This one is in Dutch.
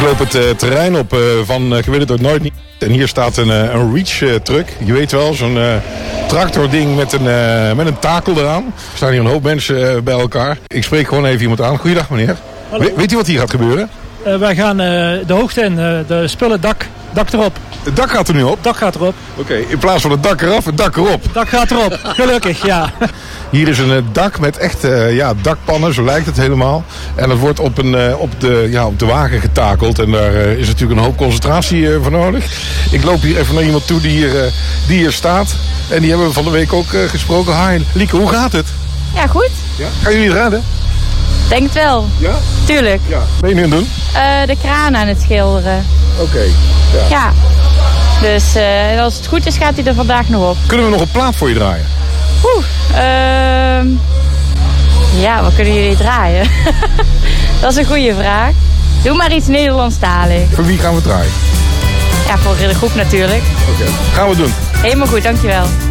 Ik loop het terrein op van Je weet het ook nooit niet. En hier staat een reach truck. Je weet wel, zo'n tractording met een takel eraan. Er staan hier een hoop mensen bij elkaar. Ik spreek gewoon even iemand aan. Goeiedag meneer. Weet u wat hier gaat gebeuren? Wij gaan de hoogte in, de spullen dak erop. Het dak gaat er nu op? Het dak gaat erop. Oké, in plaats van het dak eraf, het dak erop. Het dak gaat erop, gelukkig, ja. Hier is een dak met echt dakpannen, zo lijkt het helemaal. En dat wordt op de wagen getakeld. En daar is natuurlijk een hoop concentratie voor nodig. Ik loop hier even naar iemand toe die hier staat. En die hebben we van de week ook gesproken. Hi, Lieke, hoe gaat het? Ja, goed. Ja? Gaan jullie het redden? Denk het wel. Ja? Tuurlijk. Ja. Wat ben je nu aan het doen? De kraan aan het schilderen. Oké. Ja. Dus als het goed is, gaat hij er vandaag nog op. Kunnen we nog een plaat voor je draaien? Ja, wat kunnen jullie draaien? Dat is een goede vraag. Doe maar iets Nederlandstalig. Voor wie gaan we draaien? Ja, voor de groep natuurlijk. Oké. Gaan we doen. Helemaal goed, dankjewel.